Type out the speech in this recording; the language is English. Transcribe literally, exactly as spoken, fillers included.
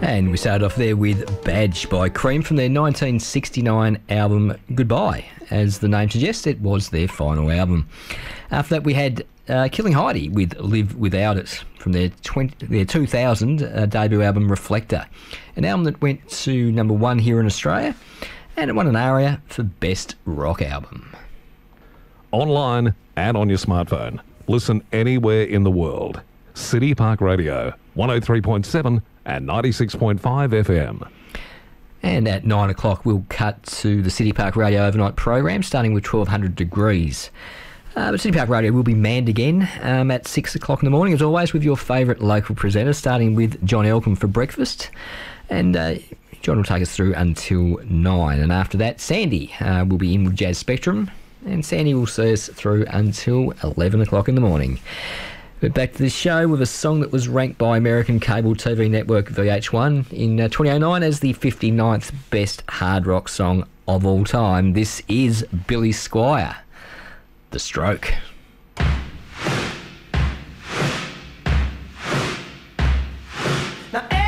And we started off there with Badge by Cream from their nineteen sixty-nine album Goodbye. As the name suggests, it was their final album. After that, we had uh, Killing Heidi with Live Without It from their, twenty, their two thousand uh, debut album Reflector, an album that went to number one here in Australia, and it won an ARIA for Best Rock Album. Online and on your smartphone. Listen anywhere in the world. City Park Radio, one oh three point seven and ninety-six point five F M. And at nine o'clock, we'll cut to the City Park Radio overnight program, starting with twelve hundred degrees. Uh, but City Park Radio will be manned again um, at six o'clock in the morning, as always, with your favourite local presenter, starting with John Elcombe for breakfast. And uh, John will take us through until nine. And after that, Sandy uh, will be in with Jazz Spectrum, and Sandy will see us through until eleven o'clock in the morning. We're back to the show with a song that was ranked by American cable T V network V H one in uh, twenty oh nine as the fifty-ninth best hard rock song of all time. This is Billy Squier, The Stroke. Now,